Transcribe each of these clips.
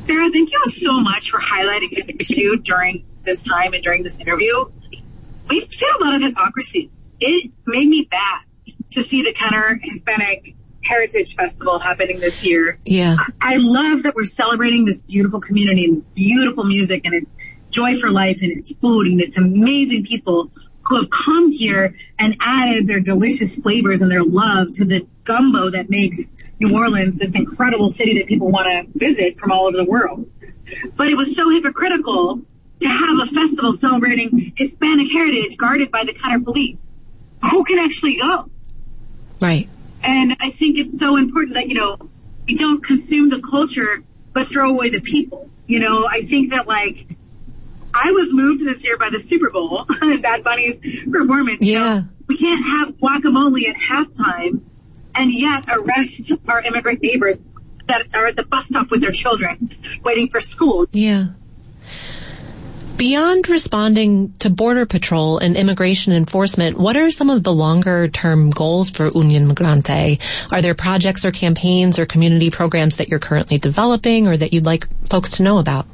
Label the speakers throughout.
Speaker 1: Sarah, thank you so much for highlighting this issue during this time and during this interview. We've seen a lot of hypocrisy. It made me bad to see the Kenner Hispanic Heritage Festival happening this year.
Speaker 2: Yeah.
Speaker 1: I love that we're celebrating this beautiful community and this beautiful music and its joy for life and its food and its amazing people who have come here and added their delicious flavors and their love to the gumbo that makes New Orleans this incredible city that people want to visit from all over the world. But it was so hypocritical to have a festival celebrating Hispanic heritage guarded by the Kenner police. Who can actually go?
Speaker 2: Right.
Speaker 1: And I think it's so important that, we don't consume the culture, but throw away the people. I think that, I was moved this year by the Super Bowl and Bad Bunny's performance.
Speaker 2: Yeah.
Speaker 1: We can't have guacamole at halftime and yet arrest our immigrant neighbors that are at the bus stop with their children waiting for school.
Speaker 2: Yeah. Beyond responding to Border Patrol and immigration enforcement, what are some of the longer-term goals for Union Migrante? Are there projects or campaigns or community programs that you're currently developing or that you'd like folks to know about?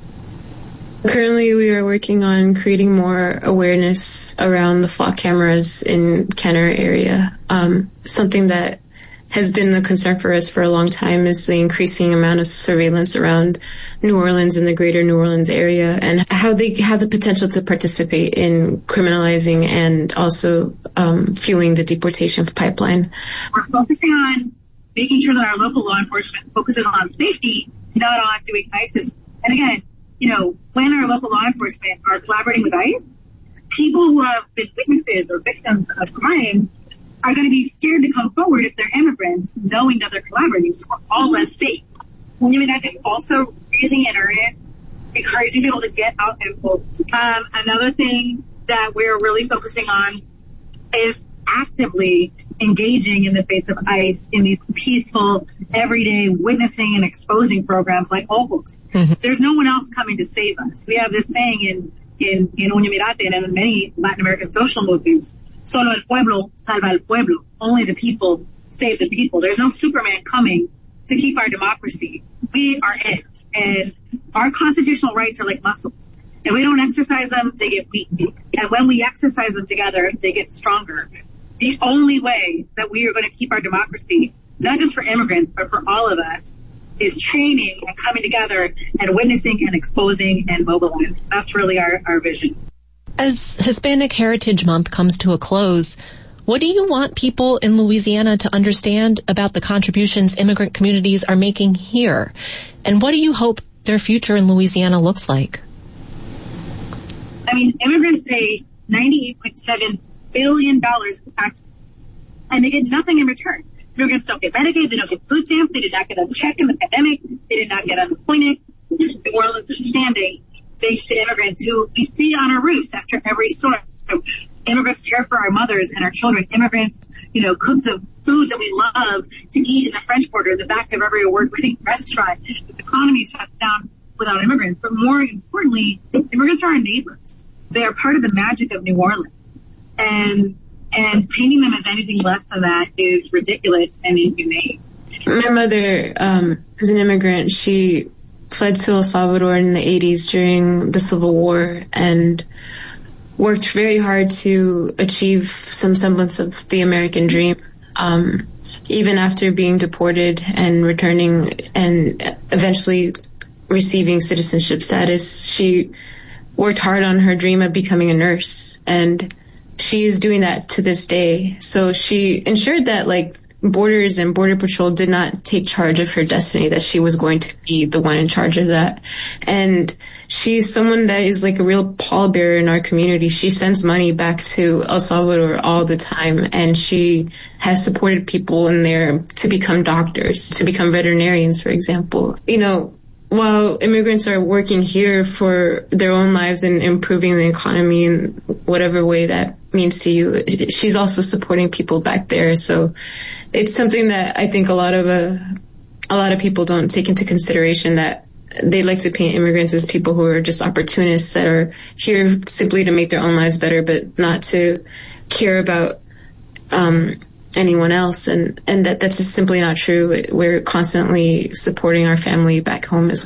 Speaker 3: Currently, we are working on creating more awareness around the flock cameras in Kenner area. Something that has been a concern for us for a long time is the increasing amount of surveillance around New Orleans and the greater New Orleans area and how they have the potential to participate in criminalizing and also fueling the deportation pipeline.
Speaker 1: We're focusing on making sure that our local law enforcement focuses on safety, not on doing ISIS. And again, when our local law enforcement are collaborating with ICE, people who have been witnesses or victims of crime are going to be scared to come forward if they're immigrants, knowing that they're collaborating, so we're all less safe. I think also really in earnest, encouraging people to get out and vote. Another thing that we're really focusing on is actively engaging in the face of ICE in these peaceful, everyday witnessing and exposing programs like Ojos. Mm-hmm. There's no one else coming to save us. We have this saying in Unión Mirate and in many Latin American social movements, solo el pueblo salva el pueblo. Only the people save the people. There's no Superman coming to keep our democracy. We are it. And our constitutional rights are like muscles. If we don't exercise them, they get weak. And when we exercise them together, they get stronger. The only way that we are going to keep our democracy, not just for immigrants, but for all of us, is training and coming together and witnessing and exposing and mobilizing. That's really our vision.
Speaker 2: As Hispanic Heritage Month comes to a close, what do you want people in Louisiana to understand about the contributions immigrant communities are making here? And what do you hope their future in Louisiana looks like?
Speaker 1: Immigrants pay $98.7 billion in taxes, and they get nothing in return. Immigrants don't get Medicaid, they don't get food stamps, they did not get a check in the pandemic, they did not get unemployment. New Orleans is standing thanks to immigrants who we see on our roofs after every storm. Immigrants care for our mothers and our children. Immigrants, cook the food that we love to eat in the French Quarter, the back of every award-winning restaurant. The economy shuts down without immigrants. But more importantly, immigrants are our neighbors. They are part of the magic of New Orleans. And painting them as anything less than that is ridiculous and inhumane.
Speaker 3: My mother is an immigrant. She fled to El Salvador in the 80s during the Civil War and worked very hard to achieve some semblance of the American dream. Even after being deported and returning and eventually receiving citizenship status, she worked hard on her dream of becoming a nurse, and she is doing that to this day. So she ensured that Borders and Border Patrol did not take charge of her destiny, that she was going to be the one in charge of that. And she's someone that is a real pallbearer in our community. She sends money back to El Salvador all the time, and she has supported people in there to become doctors, to become veterinarians, for example. While immigrants are working here for their own lives and improving the economy in whatever way that means to you, she's also supporting people back there. So it's something that I think a lot of people don't take into consideration, that they like to paint immigrants as people who are just opportunists that are here simply to make their own lives better, but not to care about anyone else. And that's just simply not true. We're constantly supporting our family back home as well.